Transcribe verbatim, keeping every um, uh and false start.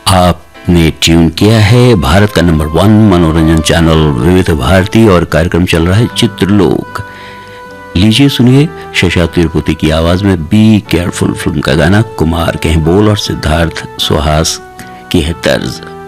आपने ट्यून किया है भारत का नंबर वन मनोरंजन चैनल विविध भारती और कार्यक्रम चल रहा है चित्रलोक। लीजिए सुनिए शशांक तिरुपति की आवाज में बी केयरफुल फिल्म का गाना। कुमार के हैं बोल और सिद्धार्थ सुहास की है तर्ज।